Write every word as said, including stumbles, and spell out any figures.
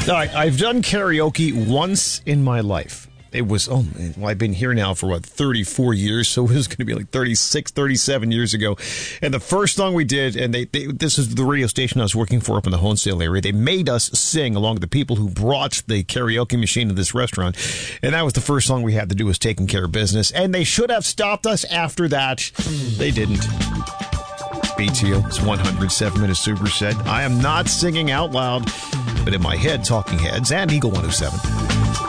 All right, I've done karaoke once in my life. It was, oh, man, well, I've been here now for, what, thirty-four years, so it was going to be like thirty-six, thirty-seven years ago. And the first song we did, and they, they this is the radio station I was working for up in the Honesdale area, they made us sing along with the people who brought the karaoke machine to this restaurant. And that was the first song we had to do, was Taking Care of Business. And they should have stopped us after that. They didn't. B T O, it's one hundred seven minutes Super said, I am not singing out loud, but in my head, Talking Heads and Eagle one oh seven.